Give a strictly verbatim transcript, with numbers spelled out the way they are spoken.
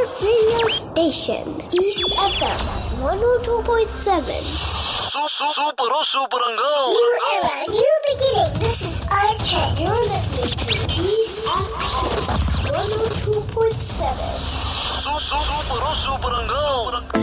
first radio station, East F M one oh two point seven. Super, super, New era, new beginning. This is Archer. You're listening to East F M one oh two point seven. super, super,